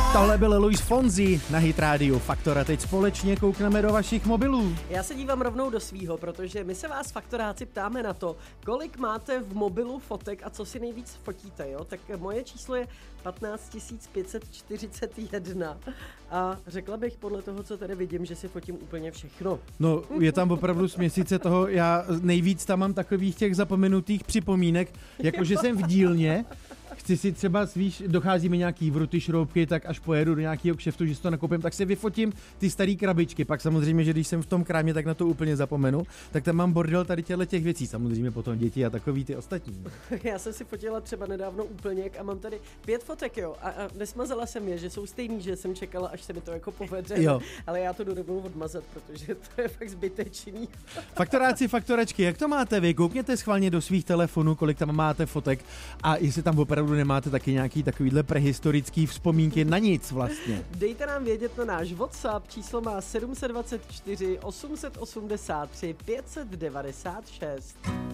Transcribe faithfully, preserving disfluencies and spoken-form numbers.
Tohle byl Luis Fonsi na Hit Radio Faktor a teď společně koukneme do vašich mobilů. Já se dívám rovnou do svýho, protože my se vás faktoráci ptáme na to, kolik máte v mobilu fotek a co si nejvíc fotíte, jo? Tak moje číslo je patnáct tisíc pět set čtyřicet jedna a řekla bych podle toho, co tady vidím, že si fotím úplně všechno. No, je tam opravdu směsice toho, já nejvíc tam mám takových těch zapomenutých připomínek, jakože jsem v dílně, chci si třeba, víš, dochází mi nějaký vruty, šroubky, tak až pojedu do nějakého kšeftu, že si to nakoupím, tak si vyfotím ty staré krabičky. Pak samozřejmě, že když jsem v tom krámě, tak na to úplně zapomenu. Tak tam mám bordel tady těchto těch věcí, samozřejmě potom děti a takový ty ostatní. Já jsem si fotila třeba nedávno úplněk a mám tady pět fotek, jo, a, a nesmazala jsem je, že jsou stejný, že jsem čekala, až se mi to jako povede, jo. Ale já to jdu rovnou odmazat, protože to je fakt zbytečný. Faktoráci, faktoračky, jak to máte vy? Koukněte schválně do svých telefonů, kolik tam máte fotek a jestli tam opravdu nemáte taky nějaký takovýhle prehistorický vzpomínky na nic vlastně. Dejte nám vědět na náš WhatsApp, číslo má sedm set dvacet čtyři osm set osmdesát tři pět set devadesát šest.